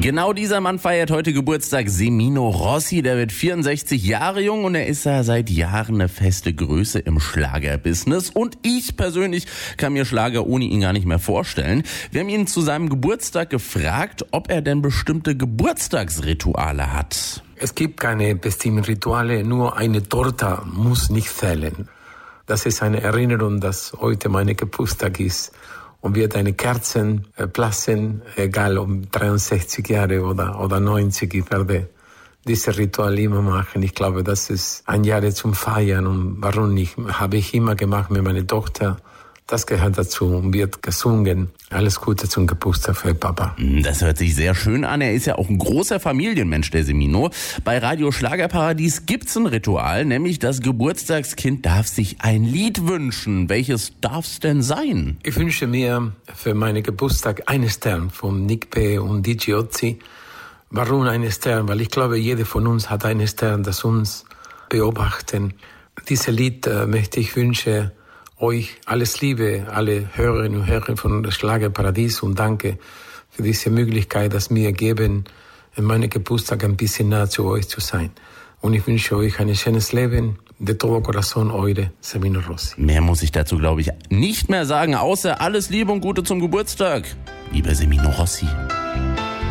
Genau dieser Mann feiert heute Geburtstag, Semino Rossi. Der wird 64 Jahre jung und er ist ja seit Jahren eine feste Größe im Schlagerbusiness. Und ich persönlich kann mir Schlager ohne ihn gar nicht mehr vorstellen. Wir haben ihn zu seinem Geburtstag gefragt, ob er denn bestimmte Geburtstagsrituale hat. Es gibt keine bestimmten Rituale, nur eine Torte muss nicht fehlen. Das ist eine Erinnerung, dass heute mein Geburtstag ist. Und wird eine Kerzen blassen, egal ob 63 Jahre oder 90, ich werde dieses Ritual immer machen. Ich glaube, das ist ein Jahr zum Feiern und warum nicht? Habe ich immer gemacht mit meiner Tochter. Das gehört dazu und wird gesungen. Alles Gute zum Geburtstag für Papa. Das hört sich sehr schön an. Er ist ja auch ein großer Familienmensch, der Semino. Bei Radio Schlagerparadies gibt's ein Ritual, nämlich das Geburtstagskind darf sich ein Lied wünschen. Welches darf's denn sein? Ich wünsche mir für meinen Geburtstag einen Stern von Nick P. und DJ Ozzy. Warum einen Stern? Weil ich glaube, jeder von uns hat einen Stern, das uns beobachten. Dieses Lied möchte ich wünschen euch alles Liebe, alle Hörerinnen und Hörer von Schlagerparadies und danke für diese Möglichkeit, dass mir geben, in meinem Geburtstag ein bisschen nah zu euch zu sein. Und ich wünsche euch ein schönes Leben. De todo corazón, eure Semino Rossi. Mehr muss ich dazu, glaube ich, nicht mehr sagen, außer alles Liebe und Gute zum Geburtstag. Lieber Semino Rossi.